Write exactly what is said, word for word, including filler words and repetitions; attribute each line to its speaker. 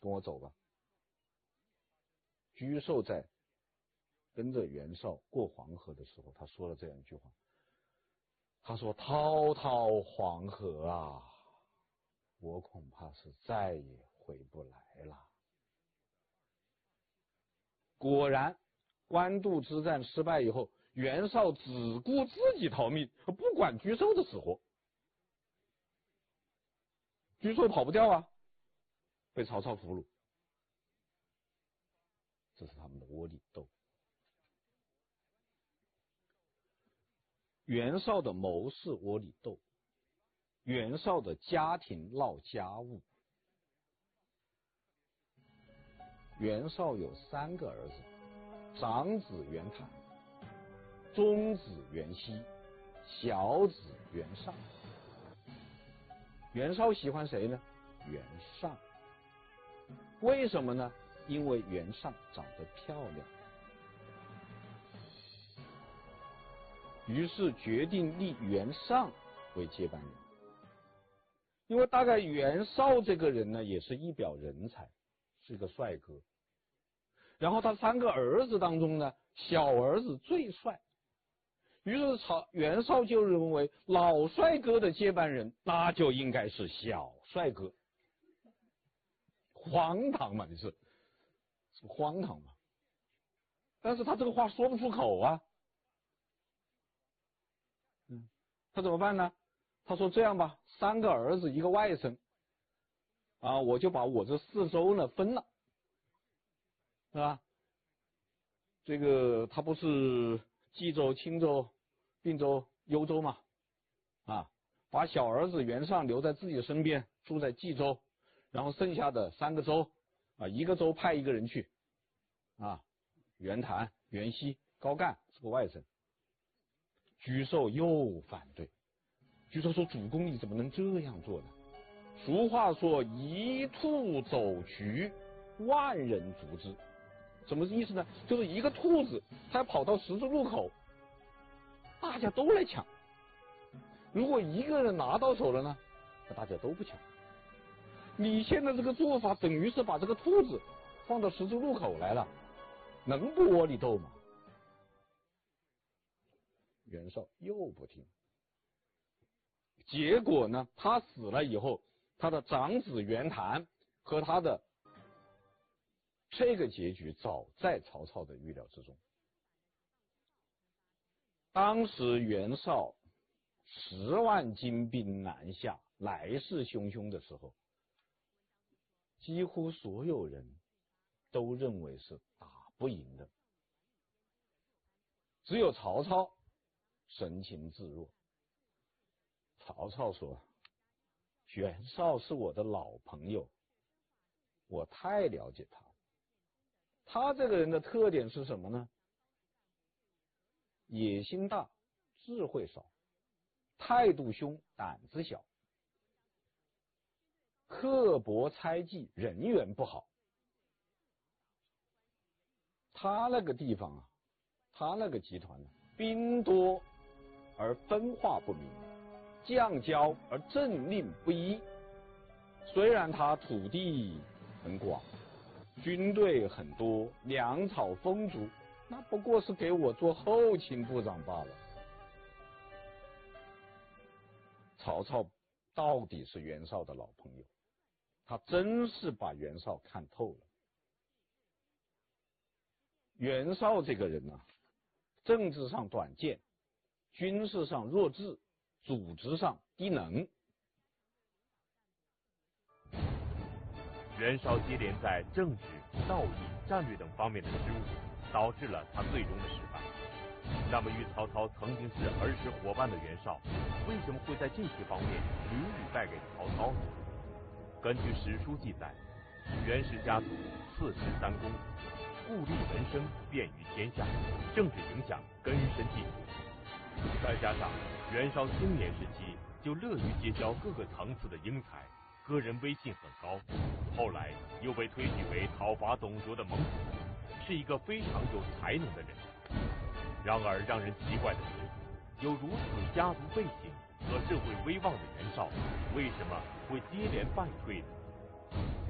Speaker 1: 跟我走吧。沮授在跟着袁绍过黄河的时候，他说了这样一句话，他说：滔滔黄河啊，我恐怕是再也回不来了。果然官渡之战失败以后，袁绍只顾自己逃命，不管沮授的死活。沮授跑不掉啊，被曹操俘虏。这是他们的窝里斗。袁绍的谋士窝里斗，袁绍的家庭闹家务。袁绍有三个儿子，长子袁谭，中子袁熙，小子袁尚。袁绍喜欢谁呢？袁尚。为什么呢？因为袁尚长得漂亮。于是决定立袁尚为接班人。因为大概袁绍这个人呢，也是一表人才，是个帅哥。然后他三个儿子当中呢，小儿子最帅。于是曹袁绍就认为老帅哥的接班人，那就应该是小帅哥。荒唐嘛，你是是荒唐嘛？但是他这个话说不出口啊。嗯，他怎么办呢？他说这样吧，三个儿子一个外甥，啊，我就把我这四州呢分了，是吧？这个他不是冀州、青州、并州、幽州嘛，啊，把小儿子袁尚留在自己身边，住在冀州，然后剩下的三个州啊，一个州派一个人去，啊，袁谭、袁熙、高干是个外甥。沮授又反对，沮授说：“主公你怎么能这样做呢？俗话说一兔走渠，万人逐之。什么意思呢？就是一个兔子，它跑到十字路口，大家都来抢。如果一个人拿到手了呢，那大家都不抢。你现在这个做法，等于是把这个兔子放到十字路口来了，能不窝里斗吗？”袁绍又不听，结果呢，他死了以后，他的长子袁谭和他的这个结局早在曹操的预料之中。当时袁绍十万精兵南下，来势汹汹的时候，几乎所有人都认为是打不赢的，只有曹操神情自若。曹操说：“袁绍是我的老朋友，我太了解他了。他这个人的特点是什么呢？野心大，智慧少，态度凶，胆子小，刻薄猜忌，人缘不好。他那个地方啊，他那个集团呢，兵多而分化不明，将骄而政令不一。虽然他土地很广，军队很多，粮草丰足，那不过是给我做后勤部长罢了。”曹操到底是袁绍的老朋友，他真是把袁绍看透了。袁绍这个人呢、啊，政治上短见，军事上弱智，组织上低能。
Speaker 2: 袁绍接连在政治、道义、战略等方面的失误，导致了他最终的失败。那么，与曹操曾经是儿时伙伴的袁绍，为什么会在这些方面屡屡败给曹操呢？根据史书记载，袁氏家族四世三公，故立门生，遍于天下，政治影响根深蒂固。再加上袁绍青年时期就乐于结交各个层次的英才，个人威信很高，后来又被推举为讨伐董卓的盟主，是一个非常有才能的人。然而让人奇怪的是，有如此家族背景和社会威望的袁绍，为什么会接连败退呢？